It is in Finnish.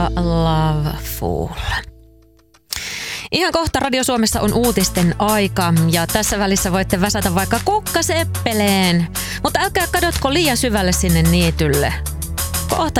Loveful. Ihan kohta Radio Suomessa on uutisten aika ja tässä välissä voitte väsätä vaikka kukkaseppeleen. Mutta älkää kadotko liian syvälle sinne niitylle. Kohta